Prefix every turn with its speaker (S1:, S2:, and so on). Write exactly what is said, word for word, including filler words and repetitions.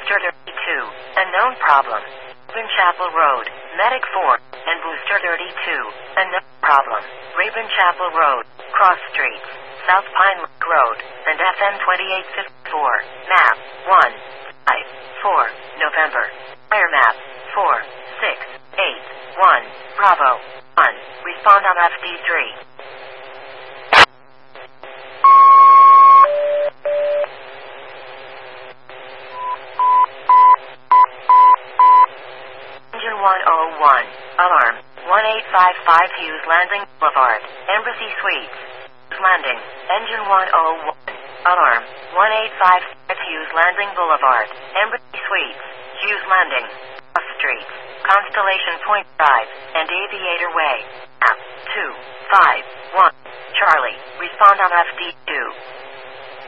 S1: Booster thirty-two, unknown problem. Rabin Chapel Road, Medic four, and Booster thirty-two, unknown problem. Rabin Chapel Road, Cross Streets, South Pine Lake Road, and F N twenty-eight fifty-four, map one five four, November. Fire map four six eight one, Bravo one, respond on F D three. Engine one oh one, alarm, one eight five five Hughes Landing Boulevard, Embassy Suites. Hughes Landing, engine one oh one, alarm, one eight five five Hughes Landing Boulevard, Embassy Suites, Hughes Landing, Cross Streets, Constellation Point Drive, and Aviator Way. App two five one, Charlie, respond on F D two.